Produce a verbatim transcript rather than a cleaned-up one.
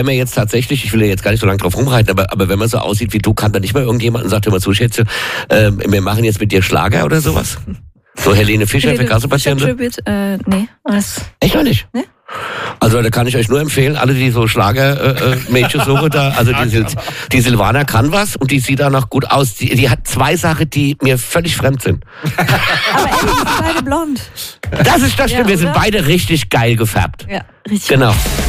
Wenn man jetzt tatsächlich, ich will ja jetzt gar nicht so lange drauf rumreiten, aber, aber wenn man so aussieht wie du, kann da nicht mal irgendjemand und sagt immer zu, Schätze, äh, wir machen jetzt mit dir Schlager oder sowas? So Helene Fischer für Kassenpatienten? Äh, nee. Was? Echt noch nicht? Nee? Also da kann ich euch nur empfehlen, alle die so Schlager-Mädchen äh, suchen da, also die, Sil die Silvana kann was und die sieht da noch gut aus. Die, die hat zwei Sachen, die mir völlig fremd sind. Aber ey, wir sind beide blond. Das ist das stimmt, Ja, wir sind oder? beide richtig geil gefärbt. Ja, richtig. Genau.